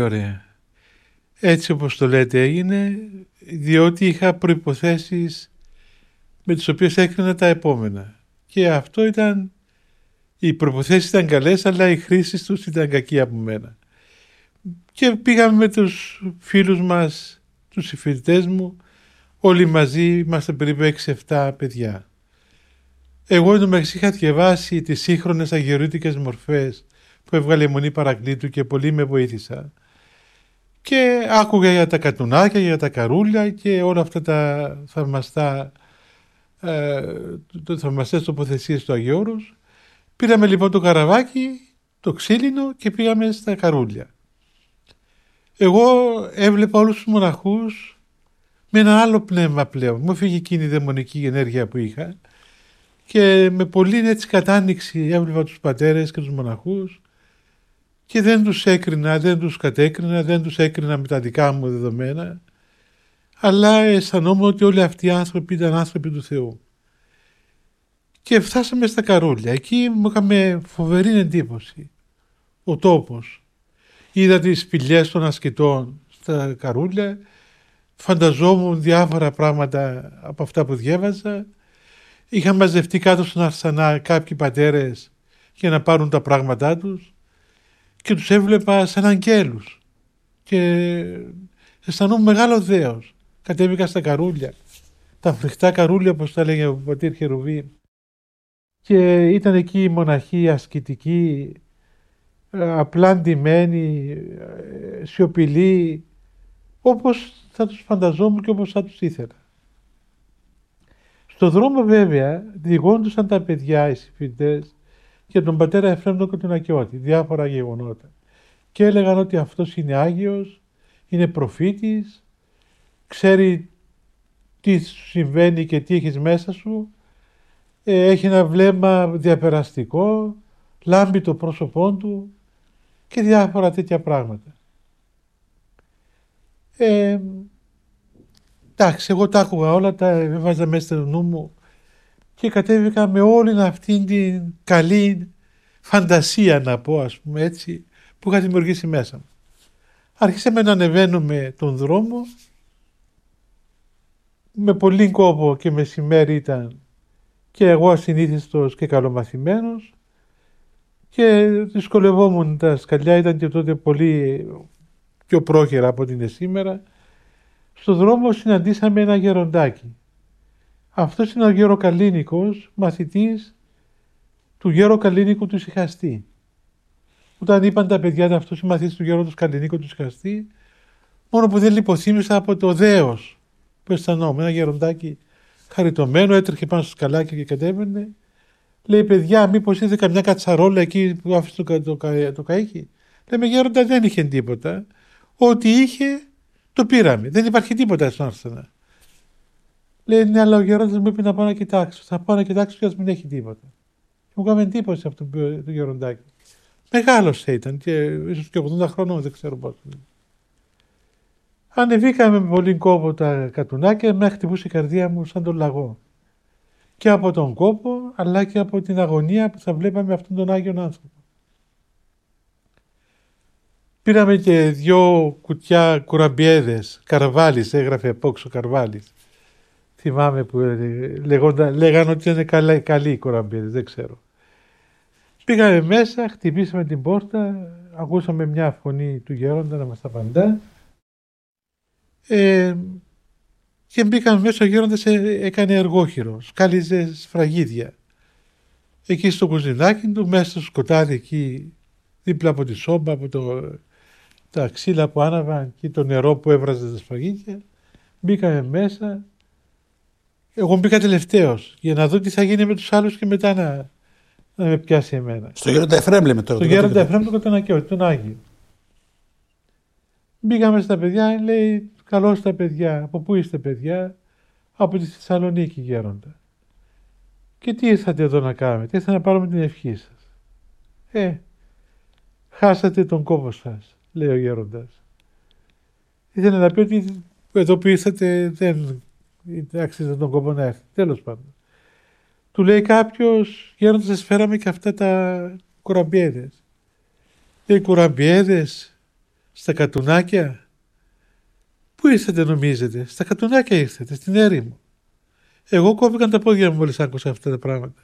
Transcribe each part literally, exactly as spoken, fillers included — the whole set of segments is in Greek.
Ωραία. Έτσι όπως το λέτε έγινε, διότι είχα προϋποθέσεις με τις οποίες έκρινα τα επόμενα. Και αυτό ήταν, οι προϋποθέσεις ήταν καλές, αλλά οι χρήσεις τους ήταν κακοί από μένα. Και πήγαμε με τους φίλους μας, τους συμφοιτητές μου, όλοι μαζί, είμαστε περίπου έξι εφτά παιδιά. Εγώ εντωμεταξύ είχα διαβάσει τις σύγχρονες αγιορείτικες μορφές που έβγαλε η Μονή Παρακλήτου και πολύ με βοήθησα. Και άκουγα για τα κατουνάκια, για τα καρούλια και όλα αυτά τα θαυμαστά, ε, το θαυμαστές τοποθεσίες του Αγίου Όρους. Πήραμε λοιπόν το καραβάκι, το ξύλινο και πήγαμε στα καρούλια. Εγώ έβλεπα όλους τους μοναχούς με ένα άλλο πνεύμα πλέον. Μου φύγει εκείνη η δαιμονική ενέργεια που είχα και με πολύ έτσι κατάνοιξη έβλεπα τους πατέρες και τους μοναχούς και δεν τους έκρινα, δεν τους κατέκρινα, δεν τους έκρινα με τα δικά μου δεδομένα, αλλά αισθανόμουν ότι όλοι αυτοί οι άνθρωποι ήταν άνθρωποι του Θεού. Και φτάσαμε στα καρούλια. Εκεί μου είχαμε φοβερή εντύπωση ο τόπος. Είδα τις σπηλιές των ασκητών στα καρούλια, φανταζόμουν διάφορα πράγματα από αυτά που διέβαζα. Είχαν μαζευτεί κάτω στον Αρσανά κάποιοι πατέρες για να πάρουν τα πράγματά τους και τους έβλεπα σαν αγγέλους και αισθανόμουν μεγάλο δέος. Κατέβηκα στα καρούλια, τα φρικτά καρούλια όπως τα λέγε ο πατήρ Χερουβίμ, και ήταν εκεί οι μοναχοί ασκητικοί, απλά ντυμένοι, σιωπηλοί, όπως θα τους φανταζόμουν και όπως θα τους ήθελα. Στο δρόμο βέβαια διηγόντουσαν τα παιδιά, οι συμφοιτητές, για τον πατέρα Εφραίμ και τον Ακιώτη, διάφορα γεγονότα. Και έλεγαν ότι αυτός είναι Άγιος, είναι προφήτης, ξέρει τι σου συμβαίνει και τι έχεις μέσα σου, ε, έχει ένα βλέμμα διαπεραστικό, λάμπει το πρόσωπό του και διάφορα τέτοια πράγματα. Ε, εντάξει, εγώ τα άκουγα όλα, τα έβαζα μέσα στο νου μου και κατέβηκα με όλη αυτήν την καλή φαντασία, να πω ας πούμε έτσι, που είχα δημιουργήσει μέσα μου. Άρχισαμε να ανεβαίνουμε τον δρόμο, με πολύ κόπο και μεσημέρι ήταν και εγώ ασυνήθιστος και καλομαθημένος και δυσκολευόμουν, τα σκαλιά ήταν και τότε πολύ πιο πρόχειρα από ό,τι είναι σήμερα. Στο δρόμο συναντήσαμε ένα γεροντάκι. Αυτός είναι ο γεροκαλίνικος, μαθητής του γεροκαλίνικου του Σιχαστή. Όταν είπαν τα παιδιά του αυτός είναι μαθητής του γέροντος Καλλινίκου του Σιχαστή, μόνο που δεν λιποθύμησα από το δέος που αισθανόμουν. Ένα γεροντάκι χαριτωμένο, έτρεχε πάνω στο σκαλάκι και κατέβαινε. Λέει, παιδιά, μήπως είδε καμιά κατσαρόλα εκεί που άφησε το, το, το, το καΐκι. Λέμε, γέροντα, δεν είχε τίποτα. Ό,τι είχε το πήραμε. Δεν υπάρχει τίποτα στον Αρσενά. Λέει, ναι, αλλά ο γέροντας μου είπε να πάω να κοιτάξω. Θα πάω να κοιτάξω και ας μην έχει τίποτα. Και μου έκανε εντύπωση αυτό το γεροντάκι. Μεγάλος ήταν και ίσως και ογδόντα χρονών, δεν ξέρω πόσο. Ανεβήκαμε με πολύ κόπο τα κατουνάκια, με χτυπούσε η καρδία μου σαν τον λαγό. Και από τον κόπο, αλλά και από την αγωνία που θα βλέπαμε αυτόν τον Άγιον άνθρωπο. Πήραμε και δυο κουτιά κουραμπιέδες, Καρβάλης, έγραφε απόξω Καρβάλης. Θυμάμαι που λεγόντα, λέγανε ότι είναι καλοί, καλοί οι κουραμπιέδες, δεν ξέρω. Πήγαμε μέσα, χτυπήσαμε την πόρτα, ακούσαμε μια φωνή του γέροντα να μας απαντά. Ε, και μπήκαμε μέσα, ο γέροντας έκανε εργόχειρο, σκάλιζε σφραγίδια. Εκεί στο κουζινάκι του, μέσα στο σκοτάδι εκεί, δίπλα από τη σόμπα, από το, τα ξύλα που άναβαν και το νερό που έβραζε τα σφραγίδια, μπήκαμε μέσα. Εγώ μπήκα τελευταίος για να δω τι θα γίνει με τους άλλους και μετά να, να με πιάσει εμένα. Στο γέροντα Εφραίμ λέμε τώρα. Στο γέροντα Εφραίμ και τον Ακιώτη, τον Άγιο. Μπήκαμε στα παιδιά, λέει, καλώς τα παιδιά. Από πού είστε παιδιά? Από τη Θεσσαλονίκη, γέροντα. Και τι ήρθατε εδώ να κάνετε? Ήρθατε να πάρουμε την ευχή σας. Ε, χάσατε τον κόπο σας, λέει ο γέροντας. Ήθελε να πει ότι εδώ που ήρθατε δεν αξίζει τον κόπο να έρθει. Τέλος πάντων. Του λέει κάποιος, γέροντα, σας φέραμε και αυτά τα κουραμπιέδες. Λέει, κουραμπιέδες? στα Κατουνάκια. Πού ήρθατε νομίζετε? Στα Κατουνάκια ήρθατε, στην έρημο. Εγώ κόβηκαν τα πόδια μου μόλις άκουσα αυτά τα πράγματα.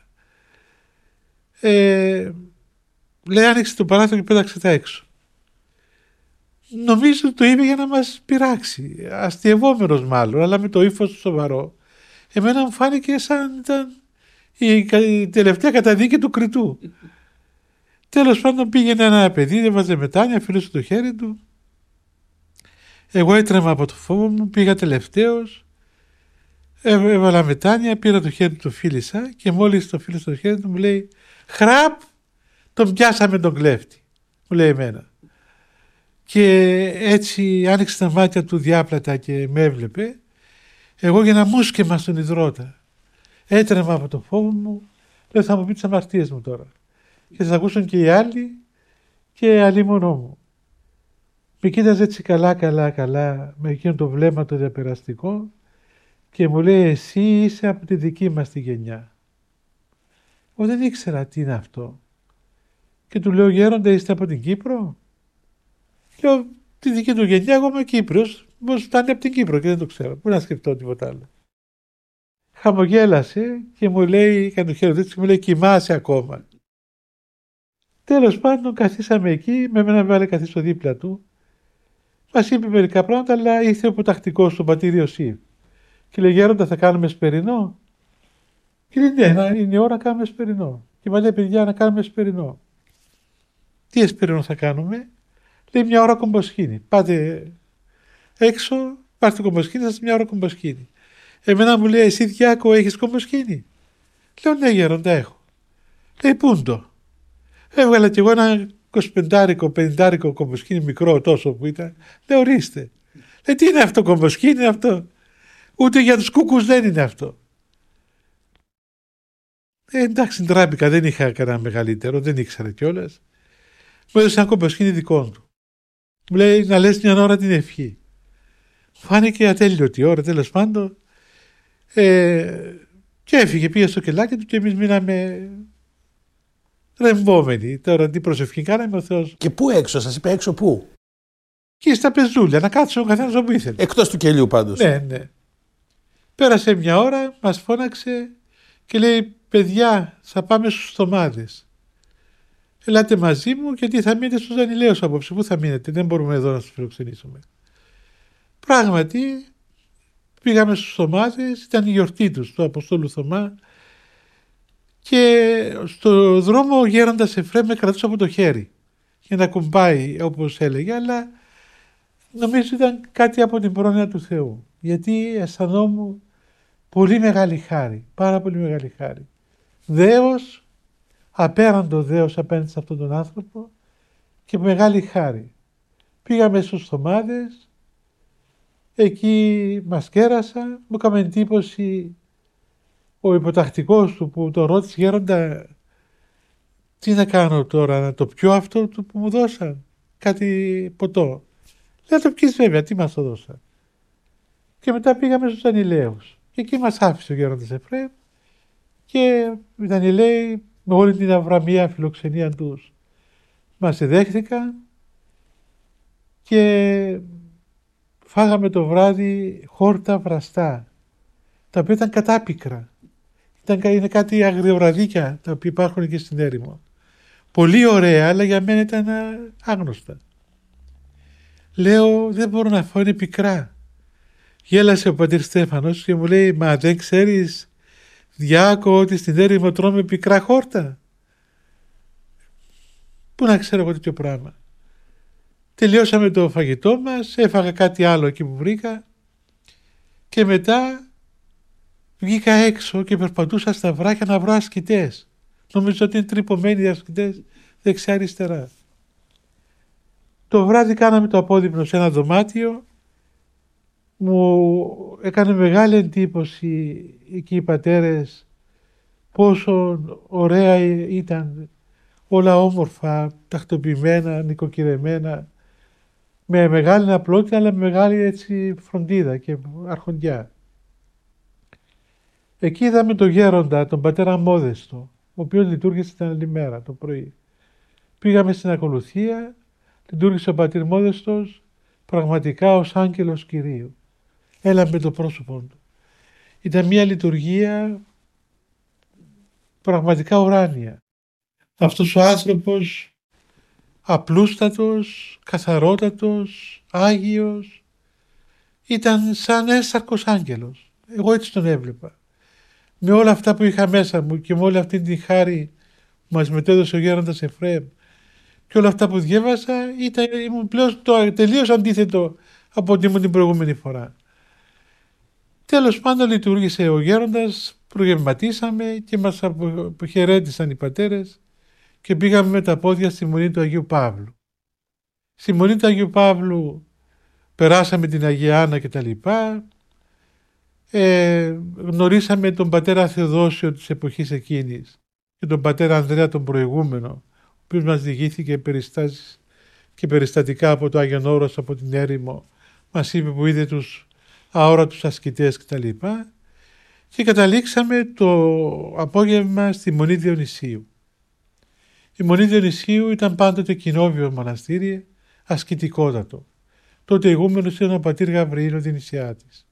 Ε, λέει άνοιξε το παράθυρο και πέταξε τα έξω. Νομίζω ότι το είπε για να μας πειράξει, αστειευόμενος μάλλον, αλλά με το ύφος του σοβαρό. Εμένα μου φάνηκε σαν ήταν η, η τελευταία καταδίκη του κριτού. Τέλος πάντων πήγαινε ένα παιδί, έβαζε μετάνια, φιλούσε το χέρι του. Εγώ έτρεμα από το φόβο μου, πήγα τελευταίος, έβαλα μετάνια, πήρα το χέρι του, το φίλησα και μόλις το φίλησα το χέρι του μου λέει «Χραπ, τον πιάσαμε τον κλέφτη», μου λέει εμένα. Και έτσι άνοιξε τα μάτια του διάπλατα και με έβλεπε. Εγώ για να μουσκεμα στον υδρότα. Έτρεμα από το φόβο μου, λέω θα μου πει τις αμαρτίες μου τώρα. Και θα ακούσουν και οι άλλοι και αλλήμονό μου. Με κοίταζε έτσι καλά καλά καλά με εκείνο το βλέμμα το διαπεραστικό και μου λέει εσύ είσαι από τη δική μας τη γενιά. Εγώ δεν ήξερα τι είναι αυτό. Και του λέω γέροντα είστε από την Κύπρο? Λέω τη δική του γενιά εγώ είμαι Κύπρος, μήπως φτάνει από την Κύπρο και δεν το ξέρω. Πού να σκεφτώ τίποτα άλλο. Χαμογέλασε και μου λέει, έκανε το χέρι του και μου λέει κοιμάσαι ακόμα. Τέλος πάντων καθίσαμε εκεί, με μένα βάλε καθίσω δίπλα του. Μας είπε μερικά πράγματα, αλλά ήρθε ο υποτακτικός του πατήριο Ιωσήφ. Και λέει γέροντα θα κάνουμε σπερινό? Και λέει ναι, είναι η ώρα να κάνουμε σπερινό. Και μα λέει παιδιά να κάνουμε σπερινό. Τι εσπερινό θα κάνουμε? Λέει μια ώρα κομποσχήνη. Πάτε έξω, πάρτε κομποσχήνη, σας μια ώρα κομποσχήνη. Εμένα μου λέει εσύ Διάκο έχεις κομποσχήνη? Λέω ναι γέροντα έχω. Λέει πούντο? Έβγαλα κι εγώ ένα εικοσιπεντάρικο, πενηντάρικο κομποσχήνη μικρό τόσο που ήταν. Λέω ορίστε. Λέει τι είναι αυτό κομποσχήνη αυτό? Ούτε για τους κούκκους δεν είναι αυτό. Ε, εντάξει ντράμπηκα, δεν είχα κανένα μεγαλύτερο, δεν ήξερα κιόλας. Μου έδωσε ένα κομποσχήνη δικό του. Μου λέει να λες μια ώρα την ευχή. Φάνηκε ατέλειωτη ώρα τέλος πάντων. Ε, και έφυγε, πήγε στο κελάκι του και εμείς μείναμε ρεμβόμενοι. Τώρα τι προσευχή κάναμε ο Θεός. Και πού έξω, σας είπε έξω πού? Και στα πεζούλια, να κάτσουμε ο καθένας όπου ήθελε. Εκτός του κελιού πάντως. Ναι, ναι. Πέρασε μια ώρα, μας φώναξε και λέει παιδιά θα πάμε στους Θωμάδες. Ελάτε μαζί μου γιατί θα μείνετε στους Δανειλαίους απόψε. Πού θα μείνετε, δεν μπορούμε εδώ να σας φιλοξενήσουμε. Πράγματι πήγαμε στους Θωμάδες, ήταν η γιορτή τους του Αποστόλου Θωμά και στο δρόμο ο γέροντας Εφραίμ με κρατούσε από το χέρι για να κουμπάει όπως έλεγε, αλλά νομίζω ήταν κάτι από την πρόνοια του Θεού γιατί αισθανόμουν πολύ μεγάλη χάρη, πάρα πολύ μεγάλη χάρη. Δέος, απέραντο δέος απέναντι σε αυτόν τον άνθρωπο και μεγάλη χάρη. Πήγαμε στους Θωμάδες, εκεί μας κέρασαν, μου έκαμε εντύπωση ο υποτακτικός του που τον ρώτησε γέροντα τι να κάνω τώρα, να το πιω αυτό που μου δώσαν, κάτι ποτό. Λέει το πιείς βέβαια, τι μας το δώσαν. Και μετά πήγαμε στους Δανειλαίους και εκεί μας άφησε ο γέροντας Εφραίμ και οι Δανειλαίοι με όλη την αβραμία φιλοξενία τους μας εδέχθηκαν και φάγαμε το βράδυ χόρτα βραστά τα οποία ήταν κατάπικρα. Ήταν, είναι κάτι αγριοβραδίκια τα οποία υπάρχουν και στην έρημο. Πολύ ωραία, αλλά για μένα ήταν άγνωστα. Λέω δεν μπορώ να φάω, είναι πικρά. Γέλασε ο πατήρ Στέφανος και μου λέει μα δεν ξέρεις Διάκο ότι στην έρημο τρώμε πικρά χόρτα? Πού να ξέρω εγώ τέτοιο πράγμα. Τελειώσαμε το φαγητό μας, έφαγα κάτι άλλο εκεί που βρήκα και μετά βγήκα έξω και περπατούσα στα βράχια να βρω ασκητές. Νομίζω ότι είναι τρυπωμένοι οι ασκητές δεξιά αριστερά. Το βράδυ κάναμε το απόδειπνο σε ένα δωμάτιο. Μου έκανε μεγάλη εντύπωση εκεί οι πατέρες πόσο ωραία ήταν, όλα όμορφα, τακτοποιημένα, νοικοκυρεμένα, με μεγάλη απλότητα αλλά με μεγάλη έτσι φροντίδα και αρχοντιά. Εκεί είδαμε τον γέροντα, τον πατέρα Μόδεστο, ο οποίος λειτουργήσε την άλλη μέρα το πρωί. Πήγαμε στην ακολουθία λειτουργήσε ο πατήρ Μόδεστος πραγματικά ως άγγελος Κυρίου. Έλαμπε το πρόσωπό του. Ήταν μια λειτουργία πραγματικά ουράνια. Αυτός ο άνθρωπος απλούστατος, καθαρότατος, άγιος, ήταν σαν ένσαρκος άγγελος. Εγώ έτσι τον έβλεπα. Με όλα αυτά που είχα μέσα μου και με όλη αυτή την χάρη που μας μετέδωσε ο γέροντας Εφραίμ και όλα αυτά που διέβασα, ήταν, ήμουν πλέον το τελείως αντίθετο από ό,τι ήμουν την προηγούμενη φορά. Τέλος πάντων λειτουργήσε ο γέροντας, προγευματίσαμε και μας αποχαιρέτησαν οι πατέρες και πήγαμε με τα πόδια στη Μονή του Αγίου Παύλου. Στη Μονή του Αγίου Παύλου περάσαμε την Αγία Άννα και τα λοιπά. Ε, γνωρίσαμε τον πατέρα Θεοδόσιο της εποχής εκείνης και τον πατέρα Ανδρέα τον προηγούμενο, ο οποίος μας διηγήθηκε περιστάσεις και περιστατικά από το Άγιον Όρος, από την έρημο. Μας είπε που είδε τους αόρατους ασκητές κτλ. Και καταλήξαμε το απόγευμα στη Μονή Διονυσίου. Η Μονή Διονυσίου ήταν πάντοτε κοινόβιο μοναστήρι, ασκητικότατο. Τότε ηγούμενος ήταν ο πατήρ Γαβριήλ ο Δινησιάτης.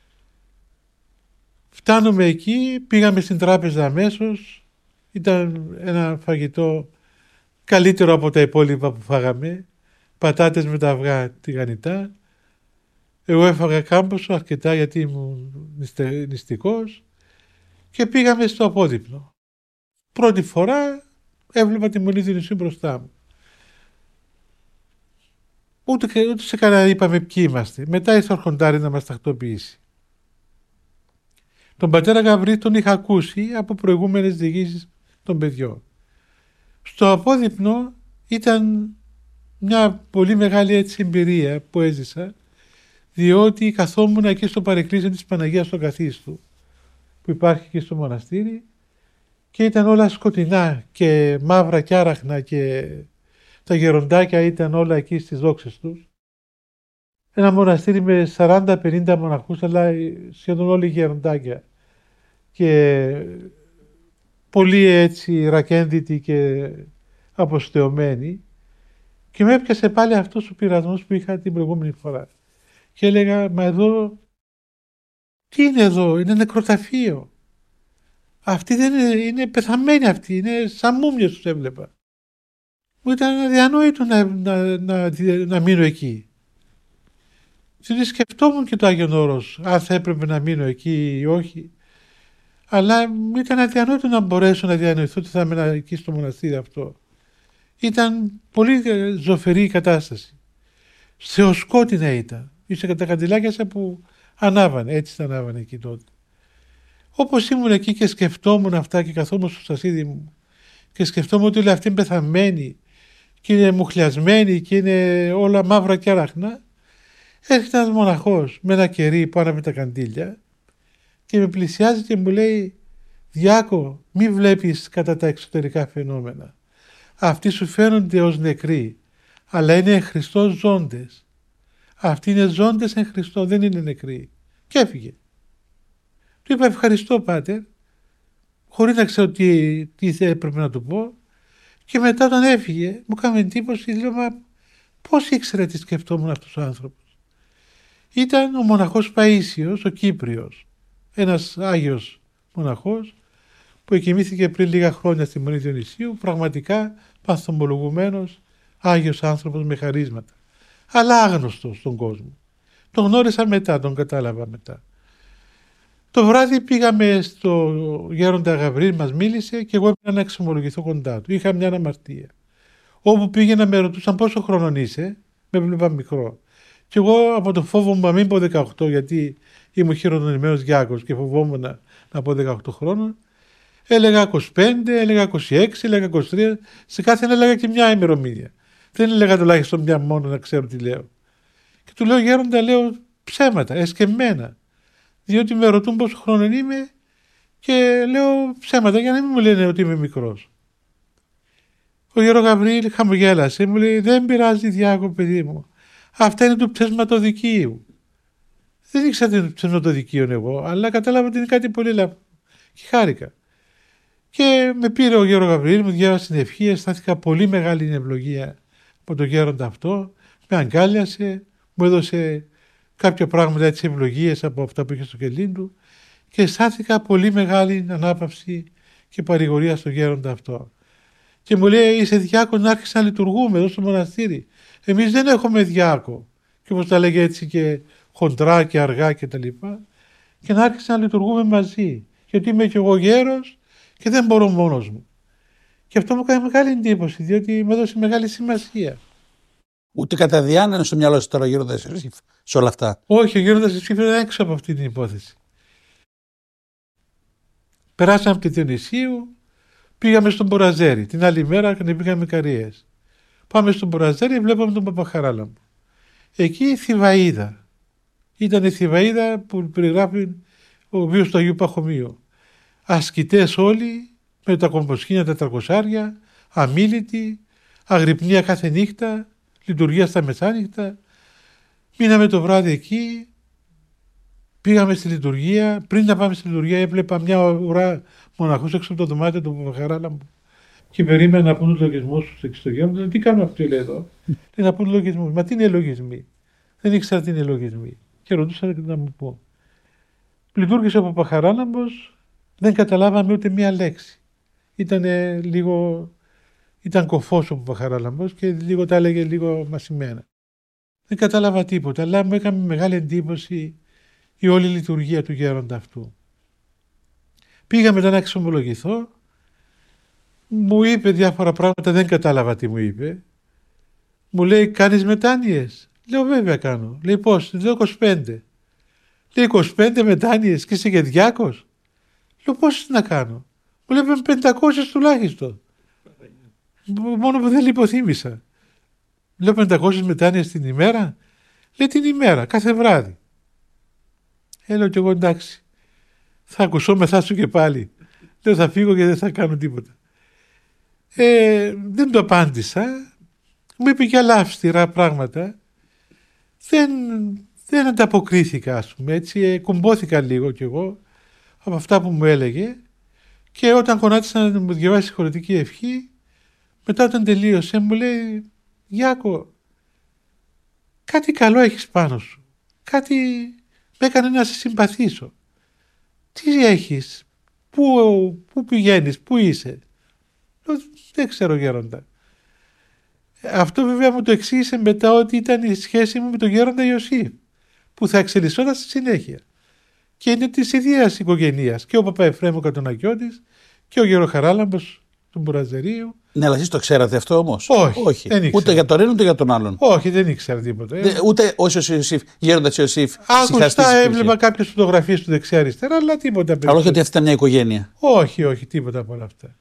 Φτάνουμε εκεί, πήγαμε στην τράπεζα αμέσως. Ήταν ένα φαγητό καλύτερο από τα υπόλοιπα που φάγαμε. Πατάτες με τα αυγά τηγανιτά. Εγώ έφαγα κάμποσο αρκετά γιατί ήμουν νηστικός και πήγαμε στο απόδειπνο. Πρώτη φορά έβλεπα τη Μονή Διονυσίου μπροστά μου. Ούτε, ούτε σε κανένα είπαμε ποιοι είμαστε. Μετά ήρθε ο αρχοντάρι να μας τακτοποιήσει. Τον πατέρα Γαβρί τον είχα ακούσει από προηγούμενες διηγήσεις των παιδιών. Στο απόδειπνο ήταν μια πολύ μεγάλη έτσι εμπειρία που έζησα, διότι καθόμουν εκεί στο παρεκκλήσιο της Παναγίας στο Καθίστου που υπάρχει και στο μοναστήρι και ήταν όλα σκοτεινά και μαύρα και άραχνα και τα γεροντάκια ήταν όλα εκεί στις δόξες τους. Ένα μοναστήρι με σαράντα πενήντα μοναχούς, αλλά σχεδόν όλοι γεροντάκια και πολύ έτσι ρακένδυτοι και αποστεωμένοι, και με έπιασε πάλι αυτός ο πειρασμός που είχα την προηγούμενη φορά και έλεγα, μα εδώ τι είναι εδώ, είναι νεκροταφείο, αυτοί δεν είναι, είναι πεθαμένοι, αυτοί είναι σαν μούμιες τους έβλεπα. Μου ήταν αδιανόητο να, να, να, να μείνω εκεί. Δηλαδή σκεφτόμουν και το Άγιον Όρος, αν θα έπρεπε να μείνω εκεί ή όχι. Αλλά ήταν αδιανόητο να μπορέσω να διανοηθώ ότι θα έμενα εκεί στο μοναστήρι αυτό. Ήταν πολύ ζωφερή η κατάσταση. Θεοσκότεινα ήταν. Είσαι τα καντιλάκια που ανάβανε, έτσι τα ανάβανε εκεί τότε. Όπως ήμουν εκεί και σκεφτόμουν αυτά και καθόμουν στο στασίδι μου και σκεφτόμουν ότι όλοι αυτοί είναι πεθαμένοι και είναι μουχλιασμένοι και είναι όλα μαύρα και άραχνα, έρχεται ένας μοναχός με ένα κερί πάνω με τα καντήλια και με πλησιάζει και μου λέει, Διάκο, μη βλέπεις κατά τα εξωτερικά φαινόμενα. Αυτοί σου φαίνονται ως νεκροί, αλλά είναι εν Χριστώ ζώντες. Αυτοί είναι ζώντες εν Χριστώ, δεν είναι νεκροί. Και έφυγε. Του είπα, ευχαριστώ πάτερ, χωρίς να ξέρω τι, τι έπρεπε να του πω. Και μετά όταν έφυγε, μου έκανε εντύπωση, λέω, μα πώς ήξερε τι σκεφτόμουν αυτός ο άνθρωπος. Ήταν ο μοναχός Παΐσιος, ο Κύπριος, ένας Άγιος μοναχός που εκοιμήθηκε πριν λίγα χρόνια στη Μονή Διονυσίου, πραγματικά παθομολογουμένος Άγιος άνθρωπος με χαρίσματα, αλλά άγνωστος στον κόσμο. Τον γνώρισα μετά, τον κατάλαβα μετά. Το βράδυ πήγαμε στο γέροντα Γαβρίλ, μας μίλησε και εγώ έπρεπε να εξομολογηθώ κοντά του. Είχα μια αμαρτία. Όπου πήγαινα με ρωτούσαν πόσο χρόνο είσαι, με έβλεπα μικρό. Και εγώ από το φόβο μου να μην πω δεκαοκτώ, γιατί ήμουν χειρονομημένος Γιάκος και φοβόμουν να, να πω δεκαοκτώ χρόνων, έλεγα είκοσι πέντε, έλεγα είκοσι έξι, έλεγα είκοσι τρία, σε κάθε ένα έλεγα και μια ημερομηνία. Δεν έλεγα τουλάχιστον μια μόνο να ξέρω τι λέω. Και του λέω, γέροντα, λέω ψέματα, εσκεμμένα. Διότι με ρωτούν πόσο χρόνο είμαι και λέω ψέματα για να μην μου λένε ότι είμαι μικρός. Ο γέρο Γαβρίλ χαμογέλασε, μου λέει, δεν πειράζει Διάκο παιδί μου, αυτά είναι του ψευματοδικείου. Δεν ήξερα τι είναι του ψευματοδικείου εγώ, αλλά κατάλαβα ότι είναι κάτι πολύ λάθος και χάρηκα. Και με πήρε ο γέρο Γαβρίλ, μου διάβασε την ευχή, αισθάνθηκα πολύ μεγάλη ευλογία από τον γέροντα αυτό, με αγκάλιασε, μου έδωσε κάποια πράγματα έτσι ευλογίες από αυτά που είχε στο κελί του και αισθάνθηκα πολύ μεγάλη ανάπαυση και παρηγορία στον γέροντα αυτό. Και μου λέει, είσαι διάκονο, άρχισε να λειτουργούμε εδώ στο μοναστήρι. Εμείς δεν έχουμε διάκο. Και όπως τα λέγε έτσι και χοντρά και αργά και τα λοιπά. Και να άρχισε να λειτουργούμε μαζί. Γιατί είμαι και εγώ γέρος και δεν μπορώ μόνος μου. Και αυτό μου κάνει μεγάλη εντύπωση, διότι μου έδωσε μεγάλη σημασία. Ούτε κατά διάνοια στο μυαλό σου τώρα ο γέροντας Ιωσήφ σε όλα αυτά. Όχι, ο γέροντας Ιωσήφ ήταν έξω από αυτή την υπόθεση. Περάσαμε από τη Διονυσίου, πήγαμε στον Μποραζέρι. Την άλλη μέρα πήγαμε Καρίες. Πάμε στον Μποραζέρι, βλέπαμε τον Παπαχαράλαμπο. Εκεί η Θηβαΐδα. Ήταν η Θηβαΐδα που περιγράφει ο βίος του Αγίου Παχωμίου. Ασκητές όλοι, με τα κομποσκήνια τα τρακοσάρια, αμίλητοι, αγρυπνία κάθε νύχτα, λειτουργία στα μεσάνυχτα. Μείναμε το βράδυ εκεί, πήγαμε στη λειτουργία. Πριν να πάμε στη λειτουργία έβλεπα μια ουρά μοναχούς έξω από το δωμάτιο του Παπαχαράλαμπου και περίμενα να πούνε λογισμούς στους εξωτερικούς. Τι κάνουν αυτοί, λέει εδώ. Λέει να πούνε λογισμούς. Μα τι είναι λογισμοί. Δεν ήξερα τι είναι λογισμοί. Και ρωτούσα να μου πω. Λειτουργήσε ο Παπαχαράλαμπος, δεν καταλάβαμε ούτε μία λέξη. Ήταν λίγο, ήταν κοφός ο Παπαχαράλαμπος και λίγο τα έλεγε λίγο μασημένα. Δεν κατάλαβα τίποτα, αλλά μου έκανε μεγάλη εντύπωση η όλη λειτουργία του γέροντα αυτού. Πήγα μετά να εξομολογηθώ, μου είπε διάφορα πράγματα, δεν κατάλαβα τι μου είπε. Μου λέει, κάνεις μετάνοιες. Λέω, βέβαια κάνω. Λέει, πώς. Λέω, είκοσι πέντε. Λέει, είκοσι πέντε μετάνοιες και είσαι και διάκος. Λέω, πώς να κάνω. Μου λέει, πεντακόσιες τουλάχιστον. Μόνο που δεν λιποθύμησα. Λέω, πεντακόσιες μετάνοιες την ημέρα. Λέει, την ημέρα, κάθε βράδυ. Έλα κι εγώ, εντάξει. Θα ακουσώ μεθά σου και πάλι. Λέω, θα φύγω και δεν θα κάνω τίποτα. Ε, δεν το απάντησα. Μου είπε και άλλα αυστηρά πράγματα. Δεν, δεν ανταποκρίθηκα, ας πούμε, έτσι, κουμπώθηκα λίγο κι εγώ από αυτά που μου έλεγε και όταν γονάτισα να μου διαβάσει χωρητική ευχή, μετά όταν τελείωσε μου λέει, Γιάκο, κάτι καλό έχεις πάνω σου, κάτι με έκανε να σε συμπαθήσω. Τι έχεις, πού, πού πηγαίνεις, πού είσαι. Δεν ξέρω, γέροντα. Αυτό βέβαια μου το εξήγησε μετά ότι ήταν η σχέση μου με τον γέροντα Ιωσήφ που θα εξελισσόταν στη συνέχεια και είναι της ίδιας οικογένειας και ο Παπαεφρέμου Κατονακιώτης και ο Γεροχαράλαμπος του Μπουραζερίου. Ναι, αλλά εσείς το ξέρατε αυτό όμως. Όχι, Όχι. δεν ήξερα. Ούτε για τον ένα ούτε για τον άλλον. Όχι, δεν ήξερα τίποτα. Δε, ούτε ο Ιωσήφ, γέροντας Ιωσήφ. Άκουστα, έβλεπα κάποιες φωτογραφίες του δεξιά-αριστερά, αλλά τίποτα. Αλλά όχι ότι αυτή ήταν μια οικογένεια. Όχι, όχι, τίποτα από όλα αυτά.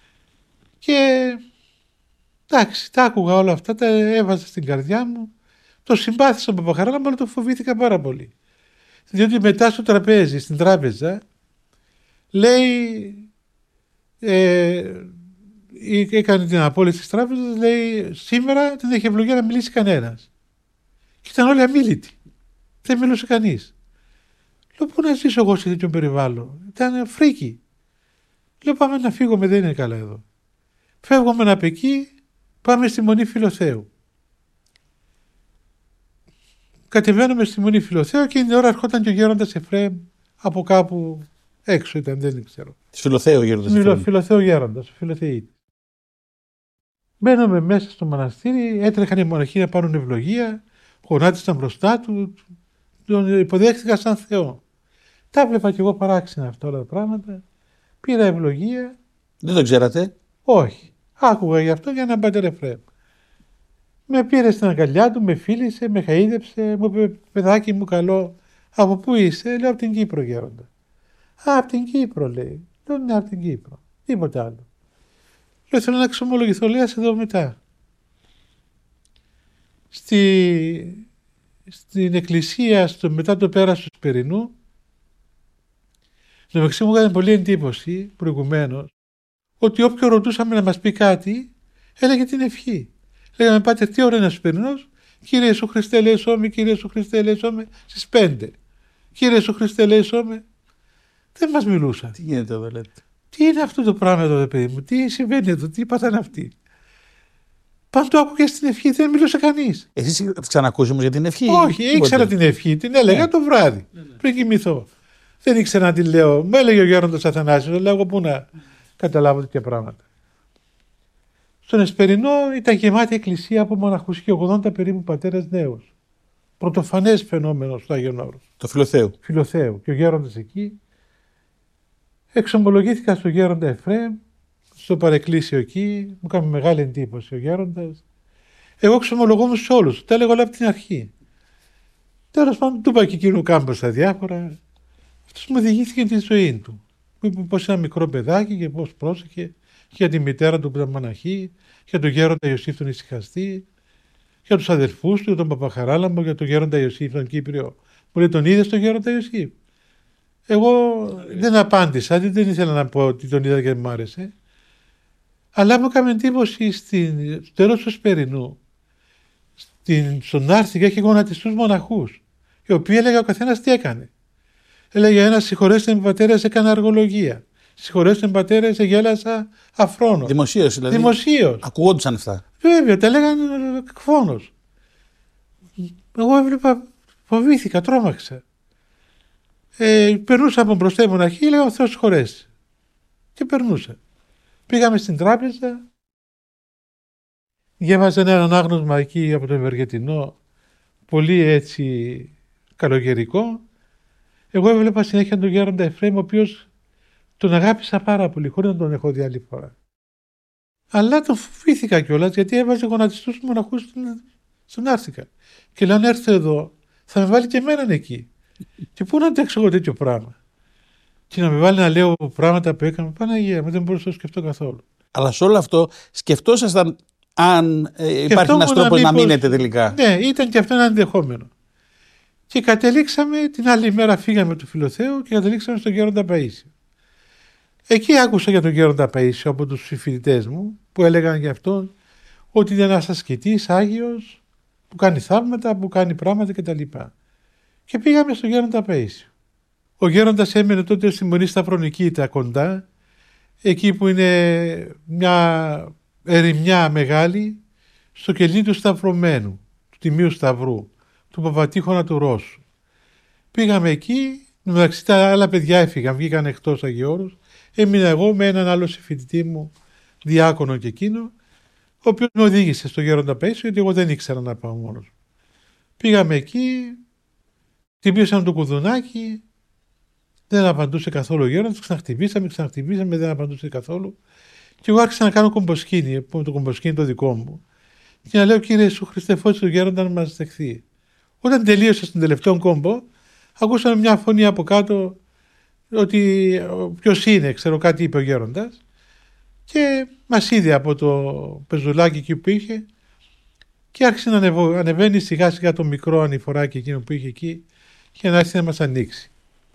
Και εντάξει, τα άκουγα όλα αυτά, τα έβαζα στην καρδιά μου. Το συμπάθησα από Παπαχαράλαμπο, αλλά το φοβήθηκα πάρα πολύ. Διότι μετά στο τραπέζι, στην τράπεζα, λέει, ε, έκανε την απόλυση της τράπεζας, λέει, σήμερα δεν έχει ευλογία να μιλήσει κανένας. Και ήταν όλοι αμίλητοι. Δεν μιλούσε κανείς. Λέω, πού να ζήσω εγώ σε τέτοιο περιβάλλον. Ήταν φρίκι. Λέω, πάμε να φύγουμε, δεν είναι καλά εδώ. Φεύγουμε από εκεί, πάμε στη Μονή Φιλοθέου. Κατεβαίνουμε στη Μονή Φιλοθέου και την ώρα ερχόταν και ο γέροντας Εφραίμ από κάπου έξω ήταν, δεν ξέρω. Τη Φιλοθέου γέροντας Εφραίμ. Φιλοθέου γέροντας, Φιλοθεήτη. Μπαίνουμε μέσα στο μοναστήρι, έτρεχαν οι μοναχοί να πάρουν ευλογία, γονάτισαν μπροστά του, τον υποδέχτηκα σαν Θεό. Τα βλέπα κι εγώ παράξενα αυτά όλα τα πράγματα. Πήρα ευλογία. Δεν το ξέρατε. Όχι. Άκουγα γι' αυτό για έναν Πάτερ Εφραίμ. Με πήρε στην αγκαλιά του, με φίλησε, με χαΐδεψε, μου είπε, παιδάκι μου καλό, από πού είσαι, λέω από την Κύπρο γέροντα. Α, από την Κύπρο λέει. Λέω ναι, από την Κύπρο. Τίποτα άλλο. Λέω θέλω να εξομολογηθώ, λέει, ας εδώ μετά. Στη... Στην εκκλησία, στο... μετά το πέρας του Σπερινού, το μεταξύ μου έκανε πολύ εντύπωση προηγουμένως, ότι όποιο ρωτούσαμε να μας πει κάτι, έλεγε την ευχή. Λέγαμε, πάτε, τι ώρα είναι ο Σπερινός, Κύριε Ιησού Χριστέ ελέησόμαι, Κύριε Ιησού Χριστέ ελέησόμαι, στις πέντε. Κύριε Ιησού Χριστέ ελέησόμαι. Δεν μας μιλούσαν. Τι γίνεται εδώ, λέτε. Τι είναι αυτό το πράγμα εδώ, παιδί μου, τι συμβαίνει εδώ, τι πάθανε αυτοί. Πάνω το άκουγε στην ευχή, δεν μιλούσε κανείς. Εσείς θα ξανακούσει όμως για την ευχή? Όχι, ήξερα την ευχή, την έλεγα ναι. το βράδυ, ναι, ναι. πριν κοιμηθώ. Δεν ήξερα να την λέω. Μου έλεγε ο Γέροντας Αθανάσιος, λέω εγώ πού να καταλάβω τέτοια πράγματα. Στον Εσπερινό ήταν γεμάτη εκκλησία από μοναχούς και ογδόντα περίπου πατέρες νέους. Πρωτοφανές φαινόμενο στο Άγιον Όρος. Το Φιλοθέου. Φιλοθέου. Και ο Γέροντας εκεί. Εξομολογήθηκα στον Γέροντα Εφραίμ, στο παρεκκλήσιο εκεί. Μου έκανε μεγάλη εντύπωση ο Γέροντας. Εγώ εξομολογόμουν σε όλους. Τα έλεγα όλα από την αρχή. Τέλος πάντων, του είπα και εκείνου κάμπος στα διάφορα. Αυτός μου διηγήθηκε τη ζωή του. Μου είπε πως ένα μικρό παιδάκι και πώς πρόσεχε για τη μητέρα του που ήταν μοναχή, για τον Γέροντα Ιωσήφ τον Ησυχαστή, για τους αδελφούς του, για τον Παπαχαράλαμπο, για τον Γέροντα Ιωσήφ τον Κύπριο. Μου λέει, τον είδες τον Γέροντα Ιωσήφ? Εγώ δεν απάντησα, δεν ήθελα να πω ότι τον είδα και μου άρεσε. Αλλά μου έκανε εντύπωση στην, στο τέλος του Εσπερινού, στην, στον Άρθικα είχε γονατιστούς μοναχούς, οι οποίοι έλεγε ο καθένας τι έκανε. Έλεγε ένα, συγχωρέστε με πατέρες, έκανα αργολογία. Συγχωρέστε με πατέρες, γέλασα αφρόνος. Δημοσίως δηλαδή. Δημοσίως. Ακουγόντουσαν αυτά. Βέβαια, τα λέγανε εκφώνως. Εγώ έβλεπα, φοβήθηκα, τρόμαξα. Ε, περνούσα από μπροστά η μοναχή, λέγα ο Θεός συγχωρέσει. Και περνούσα. Πήγαμε στην τράπεζα, διάβαζα ένα ανάγνωσμα εκεί από το Ευεργετινό, πολύ έτσι καλογερικό. Εγώ έβλεπα συνέχεια τον Γέροντα Εφραίμ, ο οποίος τον αγάπησα πάρα πολύ, χωρίς να τον έχω δει άλλη φορά. Αλλά τον φοβήθηκα κιόλας, γιατί έβαζε γονατιστούς μοναχούς στον Άρθικα. Και λέω, αν έρθω εδώ, θα με βάλει και εμέναν εκεί. Και πού να αντέξω εγώ τέτοιο πράγμα. Και να με βάλει να λέω πράγματα που έκανα, Παναγία μου, δεν μπορούσα να το σκεφτώ καθόλου. Αλλά σε όλο αυτό σκεφτόσασταν αν ε, υπάρχει ένας τρόπος να, να μείνετε τελικά? Ναι, ήταν και αυτό ένα ενδεχόμενο. Και καταλήξαμε, την άλλη μέρα φύγαμε του Φιλοθέου και καταλήξαμε στον Γέροντα Παΐσιο. Εκεί άκουσα για τον Γέροντα Παΐσιο από τους συμφοιτητές μου που έλεγαν για αυτόν ότι είναι ένας ασκητής Άγιος που κάνει θαύματα, που κάνει πράγματα κτλ. Και πήγαμε στον Γέροντα Παΐσιο. Ο Γέροντας έμενε τότε στη Μονή Σταυρονική, τα κοντά, εκεί που είναι μια ερημιά μεγάλη, στο κελί του Σταυρωμένου, του Τιμίου Σταυρού, του Παπατήχωνα του Ρώσου. Πήγαμε εκεί, μεταξύ τα άλλα παιδιά έφυγαν, βγήκαν εκτός Αγιώρους, έμεινα εγώ με έναν άλλο συμφοιτητή μου, διάκονο και εκείνο, ο οποίος με οδήγησε στο Γέροντα Παΐσιο, γιατί εγώ δεν ήξερα να πάω μόνος. Πήγαμε εκεί, χτυπήσαμε το κουδουνάκι, δεν απαντούσε καθόλου ο Γέροντας, ξαναχτυπήσαμε, ξαναχτυπήσαμε, δεν απαντούσε καθόλου. Και εγώ άρχισα να κάνω κομποσκίνη, το κομποσκίνη το δικό μου. Και να λέω, Κύριε Ιησού Χριστέ, φώτισε τον Γέροντα να μας δεχθεί. Όταν τελείωσε στον τελευταίο κόμπο, ακούσαμε μια φωνή από κάτω ότι ποιος είναι, ξέρω, κάτι είπε ο Γέροντας. Και μας είδε από το πεζουλάκι εκεί που είχε και άρχισε να ανεβω, ανεβαίνει σιγά σιγά το μικρό ανηφοράκι εκείνο που είχε εκεί για να έρθει να μας ανοίξει.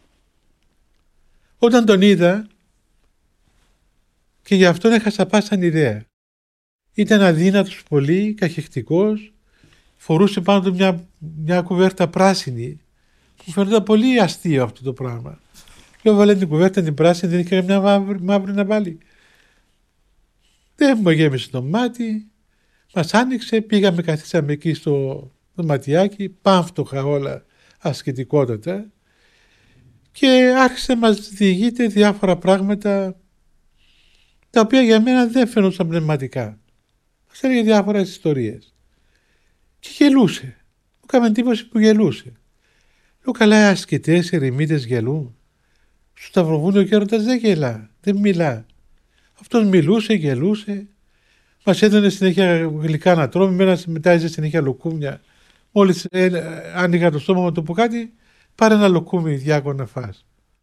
Όταν τον είδα, και γι' αυτόν έχασα πάσαν ιδέα. Ήταν αδύνατος πολύ, καχεκτικός, φορούσε πάνω του μια, μια κουβέρτα πράσινη. Μου φαίνονταν πολύ αστείο αυτό το πράγμα. Λέω, βάλε την κουβέρτα την πράσινη, δεν είχε μια μαύρη, μαύρη να βάλει. Δεν μου γέμισε το μάτι, μας άνοιξε, πήγαμε, καθίσαμε εκεί στο δωματιάκι, πάμφτωχα όλα, ασκητικότατα, και άρχισε να μας διηγείται διάφορα πράγματα τα οποία για μένα δεν φαινόταν πνευματικά. Μας έλεγε διάφορες ιστορίες. Και γελούσε. Μου έκανε εντύπωση που γελούσε. Λέω, καλά, οι ασκητές, οι ερημίτες γελούν. Στο Σταυροβούνιο ο Γέροντας δεν γελά, δεν μιλά. Αυτός μιλούσε, γελούσε. Μας έδωνε συνέχεια γλυκά να τρώμε, μετά έζε συνέχεια λουκούμια. Μόλις ε, άνοιγα το στόμα μου το που κάτι, πάρε ένα λουκούμι, διάκο, να φας.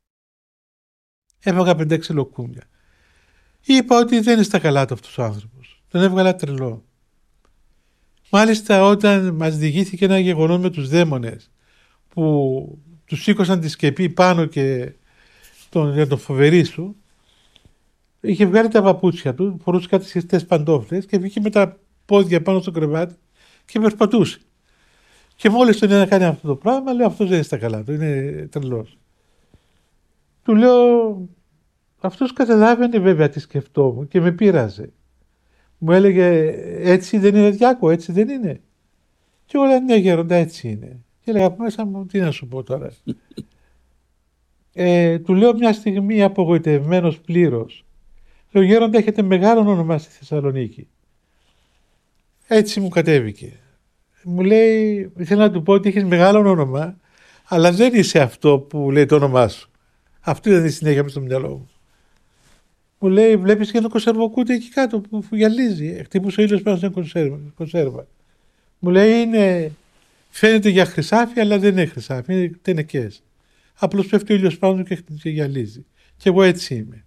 Έβαγα πεντέξι λουκούμια. Είπα ότι δεν είναι στα καλά του αυτός ο άνθρωπος. Τον έβγαλα τρελό. Μάλιστα όταν μας διηγήθηκε ένα γεγονό με τους δαίμονες που τους σήκωσαν τη σκεπή πάνω και τον, για τον φοβερίσου, είχε βγάλει τα παπούτσια του, φορούσε κάτι σχεστές παντόφλες και βγήκε με τα πόδια πάνω στο κρεβάτι και περπατούσε. Και μόλις τον είδα να κάνει αυτό το πράγμα, λέω, αυτός δεν είναι στα καλά του, είναι τρελός. Του λέω, αυτός καταλάβαινε βέβαια τι σκεφτόμουν και με πείραζε. Μου έλεγε, έτσι δεν είναι Διάκο, έτσι δεν είναι? Και εγώ λέω, ναι γέροντα, έτσι είναι. Και έλεγα από μέσα μου, τι να σου πω τώρα. ε, του λέω μια στιγμή απογοητευμένος πλήρως. Λέω, γέροντα, έχετε μεγάλο όνομα στη Θεσσαλονίκη. Έτσι μου κατέβηκε. Μου λέει, ήθελα να του πω ότι έχεις μεγάλο όνομα, αλλά δεν είσαι αυτό που λέει το όνομά σου. Αυτό ήταν η συνέχεια μου στο μυαλό μου. Μου λέει, βλέπεις και ένα κονσερβοκούτι εκεί κάτω που γυαλίζει. Χτύπησε ο ήλιος πάνω σε κονσέρβα. Μου λέει, είναι, φαίνεται για χρυσάφι, αλλά δεν είναι χρυσάφι, είναι τενεκές. Απλώς πέφτει ο ήλιος πάνω και γυαλίζει. Και εγώ έτσι είμαι.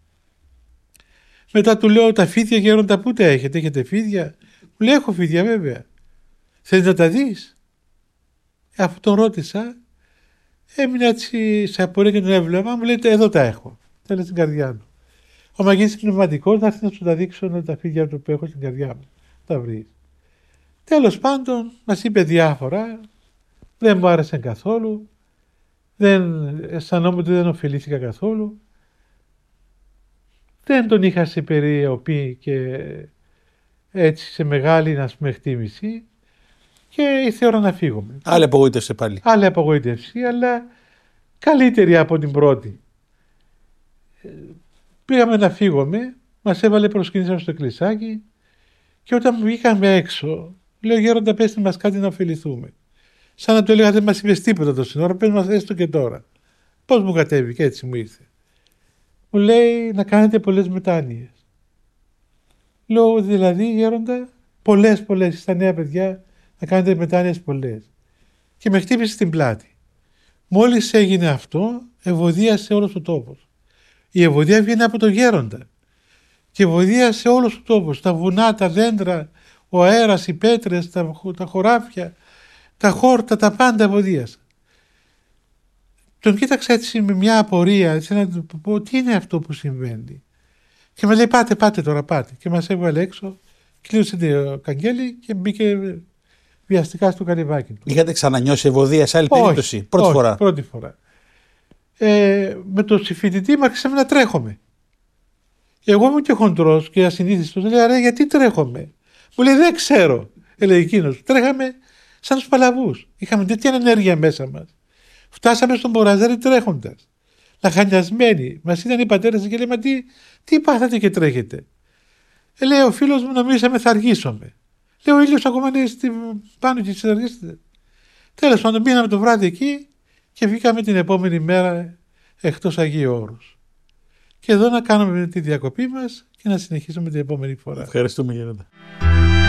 Μετά του λέω, τα φίδια γέροντα πού τα έχετε, έχετε φίδια? Μου λέει, έχω φίδια βέβαια. Θέλεις να τα δεις? Ε, αφού τον ρώτησα, έμεινα έτσι σε απορία και τον έβλεπα, μου λέει, εδώ τα έχω. Θέλει στην καρδιά του. Ο μαγείς πνευματικός θα έρθει να σου τα δείξω τα φίδια του που έχω στην καρδιά μου. Τα βρεις. Τέλος πάντων, μας είπε διάφορα, δεν μου άρεσαν καθόλου, δεν αισθανόμουν ότι δεν ωφελήθηκα καθόλου, δεν τον είχα σε περιοπή και έτσι σε μεγάλη, να πούμε, εκτίμηση και ήρθε η ώρα να φύγουμε. Άλλη απογοήτευση πάλι. Άλλη απογοήτευση, αλλά καλύτερη από την πρώτη. Πήγαμε να φύγουμε, μας έβαλε προσκυνήσαμε στο εκκλησάκι και όταν βγήκαμε έξω, λέω, γέροντα, πέστε μας κάτι να ωφεληθούμε. Σαν να του έλεγα, δεν μας είπες τίποτα το σύνορα, πες μας έστω και τώρα. Πώς μου κατέβηκε, έτσι μου ήρθε. Μου λέει, να κάνετε πολλές μετάνοιες. Λέω, δηλαδή γέροντα, πολλές πολλές, στα νέα παιδιά, να κάνετε μετάνοιες πολλές. Και με χτύπησε στην πλάτη. Μόλις έγινε αυτό, ευωδίασε όλος ο τόπος. Η ευωδία βγαίνει από τον γέροντα. Και ευωδίασε όλος ο τόπος. Τα βουνά, τα δέντρα, ο αέρας, οι πέτρες, τα, τα χωράφια, τα χόρτα, τα πάντα ευωδίασαν. Τον κοίταξα έτσι με μια απορία, έτσι να του πω τι είναι αυτό που συμβαίνει. Και με λέει, πάτε, πάτε τώρα, πάτε. Και μας έβγαλε έξω, κλείωσε το καγγέλι και μπήκε βιαστικά στο καρυβάκι του. Είχατε ξανανιώσει ευωδία σε άλλη όχι, περίπτωση, πρώτη όχι, φορά? πρώτη φορά. Ε, με το συμφοιτητή μου άρχισαμε να τρέχουμε. Εγώ ήμουν και χοντρός και ασυνήθιστος. Λέει, ρε, γιατί τρέχουμε? Μου λέει, δεν ξέρω. Έλεγε εκείνος. Τρέχαμε σαν τους παλαβούς. Είχαμε τέτοια ενέργεια μέσα μας. Φτάσαμε στον Μποραζάρι τρέχοντας. Λαχανιασμένοι. Μας είδαν οι πατέρες και λέμε, τι, τι πάθατε και τρέχετε? Ε, λέει, ο φίλος μου, νομίζαμε θα αργήσουμε. Λέει, ο ήλιος ακόμα είναι στην... πάνω και αργήσετε. Τέλος πάντων, πήγαμε το βράδυ εκεί και βγήκαμε την επόμενη μέρα εκτός Αγίου Όρους. Και εδώ να κάνουμε τη διακοπή μας και να συνεχίσουμε την επόμενη φορά. Ευχαριστούμε, γέροντα.